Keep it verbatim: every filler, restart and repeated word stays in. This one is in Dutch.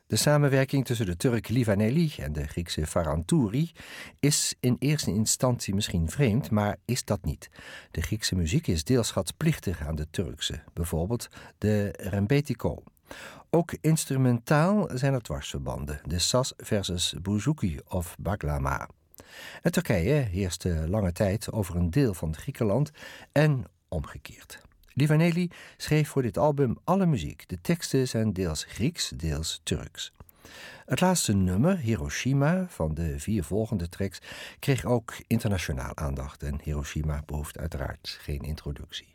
De samenwerking tussen de Turk Livaneli en de Griekse Farantouri is in eerste instantie misschien vreemd, maar is dat niet. De Griekse muziek is deels schatplichtig aan de Turkse, bijvoorbeeld de rembetiko. Ook instrumentaal zijn er dwarsverbanden, de saz versus bouzouki of baglama. En Turkije heerste lange tijd over een deel van Griekenland en omgekeerd. Livaneli schreef voor dit album alle muziek. De teksten zijn deels Grieks, deels Turks. Het laatste nummer, Hiroshima, van de vier volgende tracks, kreeg ook internationaal aandacht. En Hiroshima behoeft uiteraard geen introductie.